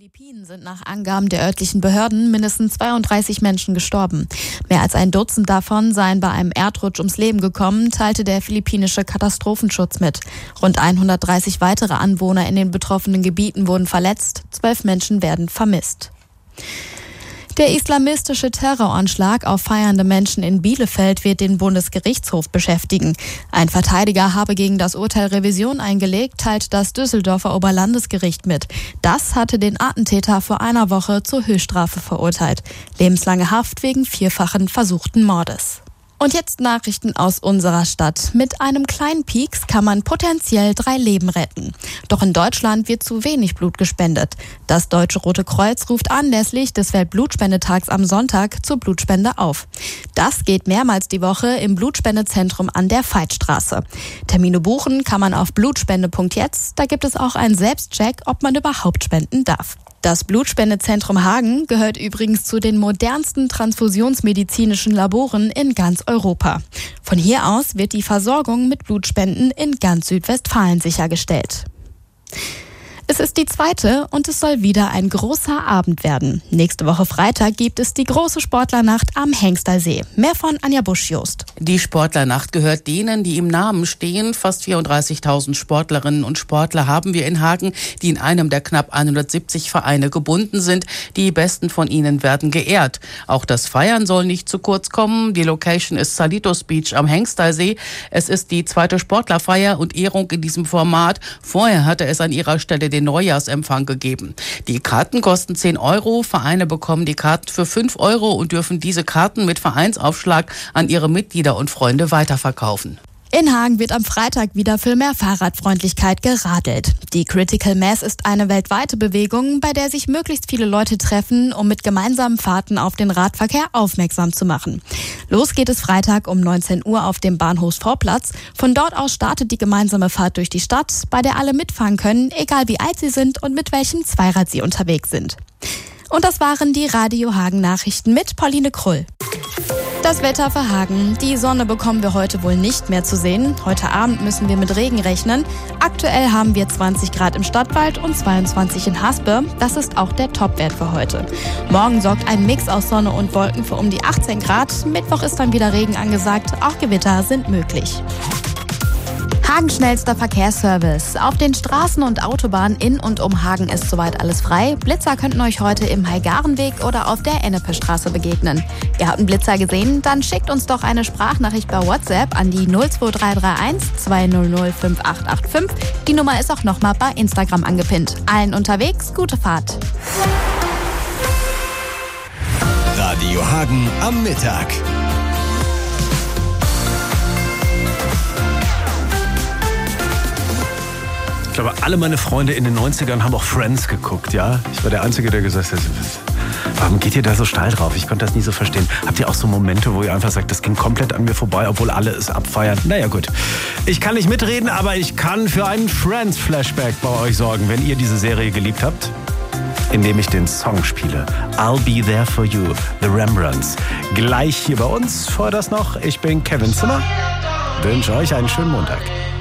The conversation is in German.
Philippinen sind nach Angaben der örtlichen Behörden mindestens 32 Menschen gestorben. Mehr als ein Dutzend davon seien bei einem Erdrutsch ums Leben gekommen, teilte der philippinische Katastrophenschutz mit. Rund 130 weitere Anwohner in den betroffenen Gebieten wurden verletzt, 12 Menschen werden vermisst. Der islamistische Terroranschlag auf feiernde Menschen in Bielefeld wird den Bundesgerichtshof beschäftigen. Ein Verteidiger habe gegen das Urteil Revision eingelegt, teilt das Düsseldorfer Oberlandesgericht mit. Das hatte den Attentäter vor einer Woche zur Höchststrafe verurteilt. Lebenslange Haft wegen vierfachen versuchten Mordes. Und jetzt Nachrichten aus unserer Stadt. Mit einem kleinen Pieks kann man potenziell 3 Leben retten. Doch in Deutschland wird zu wenig Blut gespendet. Das Deutsche Rote Kreuz ruft anlässlich des Weltblutspendetags am Sonntag zur Blutspende auf. Das geht mehrmals die Woche im Blutspendezentrum an der Veitstraße. Termine buchen kann man auf blutspende.jetzt. Da gibt es auch einen Selbstcheck, ob man überhaupt spenden darf. Das Blutspendezentrum Hagen gehört übrigens zu den modernsten transfusionsmedizinischen Laboren in ganz Europa. Von hier aus wird die Versorgung mit Blutspenden in ganz Südwestfalen sichergestellt. Es ist die 2. und es soll wieder ein großer Abend werden. Nächste Woche Freitag gibt es die große Sportlernacht am Hengstalsee. Mehr von Anja Busch-Jost. Die Sportlernacht gehört denen, die im Namen stehen. Fast 34.000 Sportlerinnen und Sportler haben wir in Hagen, die in einem der knapp 170 Vereine gebunden sind. Die besten von ihnen werden geehrt. Auch das Feiern soll nicht zu kurz kommen. Die Location ist Salitos Beach am Hengstalsee. Es ist die 2. Sportlerfeier und Ehrung in diesem Format. Vorher hatte es an ihrer Stelle den Neujahrsempfang gegeben. Die Karten kosten 10 €. Vereine bekommen die Karten für 5 € und dürfen diese Karten mit Vereinsaufschlag an ihre Mitglieder und Freunde weiterverkaufen. In Hagen wird am Freitag wieder für mehr Fahrradfreundlichkeit geradelt. Die Critical Mass ist eine weltweite Bewegung, bei der sich möglichst viele Leute treffen, um mit gemeinsamen Fahrten auf den Radverkehr aufmerksam zu machen. Los geht es Freitag um 19 Uhr auf dem Bahnhofsvorplatz. Von dort aus startet die gemeinsame Fahrt durch die Stadt, bei der alle mitfahren können, egal wie alt sie sind und mit welchem Zweirad sie unterwegs sind. Und das waren die Radio Hagen Nachrichten mit Pauline Krull. Das Wetter für Hagen. Die Sonne bekommen wir heute wohl nicht mehr zu sehen. Heute Abend müssen wir mit Regen rechnen. Aktuell haben wir 20 Grad im Stadtwald und 22 in Haspe. Das ist auch der Topwert für heute. Morgen sorgt ein Mix aus Sonne und Wolken für um die 18 Grad. Mittwoch ist dann wieder Regen angesagt. Auch Gewitter sind möglich. Hagen schnellster Verkehrsservice. Auf den Straßen und Autobahnen in und um Hagen ist soweit alles frei. Blitzer könnten euch heute im Heigarenweg oder auf der Ennepestraße begegnen. Ihr habt einen Blitzer gesehen? Dann schickt uns doch eine Sprachnachricht bei WhatsApp an die 02331 200 5885. Die Nummer ist auch nochmal bei Instagram angepinnt. Allen unterwegs, gute Fahrt. Radio Hagen am Mittag. Ich glaube, alle meine Freunde in den 90ern haben auch Friends geguckt, ja? Ich war der Einzige, der gesagt hat, warum geht ihr da so steil drauf? Ich konnte das nie so verstehen. Habt ihr auch so Momente, wo ihr einfach sagt, das ging komplett an mir vorbei, obwohl alle es abfeiern? Naja, gut. Ich kann nicht mitreden, aber ich kann für einen Friends-Flashback bei euch sorgen, wenn ihr diese Serie geliebt habt, indem ich den Song spiele. I'll Be There For You, The Rembrandts. Gleich hier bei uns. Vorher das noch, ich bin Kevin Zimmer. Wünsche euch einen schönen Montag.